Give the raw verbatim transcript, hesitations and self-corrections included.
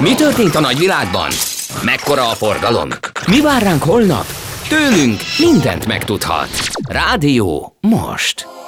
Mi történt a nagyvilágban? Mekkora a forgalom? Mi vár ránk holnap? Tőlünk mindent megtudhat. Rádió most.